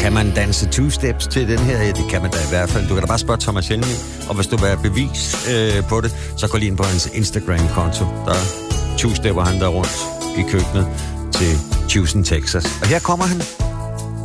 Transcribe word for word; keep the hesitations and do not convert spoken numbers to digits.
Kan man danse two-steps til den her? Ja, det kan man da i hvert fald. Du kan da bare spørge Thomas Helmig, og hvis du vil have bevis øh, på det, så gå lige ind på hans Instagram-konto. Der two-stepper han der rundt i køkkenet til Houston, Texas. Og her kommer han.